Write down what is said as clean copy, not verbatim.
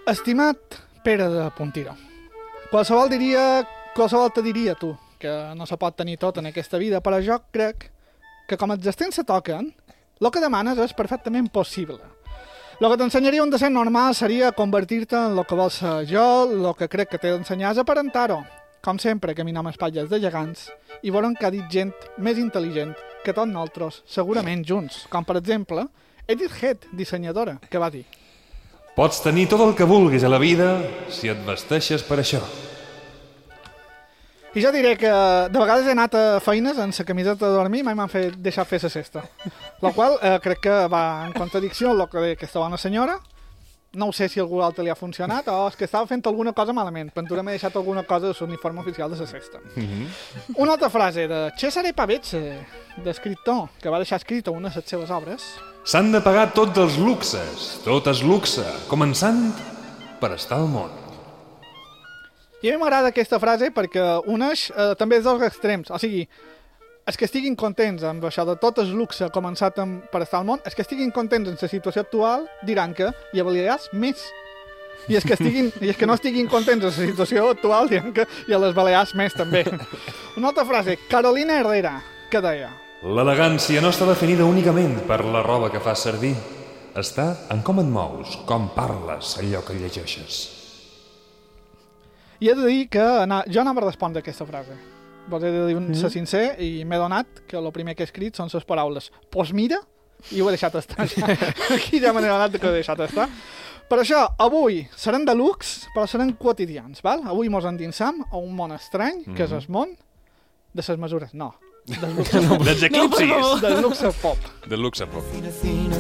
Estimat Pere de Puntira, qualsevol te diria, tu, que no se pot tenir tot en aquesta vida, però jo crec que com els destins se toquen, el que demanes és perfectament possible. El que t'ensenyaria un decent normal seria convertir-te en el que vols ser. Jo el que crec que t'he d'ensenyar és aparentar-ho. Com sempre, caminar amb espatlles de gegants i veurem que ha dit gent més intel·ligent que tots nosaltres, segurament junts. Com, per exemple, Edith Head, dissenyadora, que va dir: pots tenir tot el que vulguis a la vida si et vesteixes per això. I jo diré que de vegades he anat a feines en la camiseta de dormir i mai m'han deixat fer la cesta. La qual crec que va en contradicció amb el que deia aquesta bona senyora. No sé si a algú altre li ha funcionat o és que estava fent alguna cosa malament. Ventura m'ha deixat alguna cosa de l'uniforme oficial de la cesta. Una altra frase de Cesare Pavese, d'escriptor, que va deixar escrita una de les seves obres. S'han de pagar tots els luxes, tot és luxe, començant per estar al món. I a mi m'agrada aquesta frase perquè uneix també els dos extrems. O sigui, els que estiguin contents amb això de tot el luxe començat per estar al món, els que estiguin contents en la situació actual diran que hi habilitaràs més. I els que no estiguin contents en la situació actual diran que hi les balears més també. Una altra frase, Carolina Herrera, que deia: l'elegància no està definida únicament per la roba que fas servir. Està en com et mous, com parles, allò que llegeixes. I he de dir que jo anava a respondre aquesta frase. Vos he de dir ser sincer i m'he donat que el primer que he escrit són les paraules «Pues mira», i ho he deixat estar. Aquí ja m'he donat que ho he deixat estar. Per això, avui serem de luxe, però serem quotidians, val? Avui mos endinsam a un món estrany, que és el món de les mesures. No, dels eclipsis. Del Del luxe pop. Del luxe pop.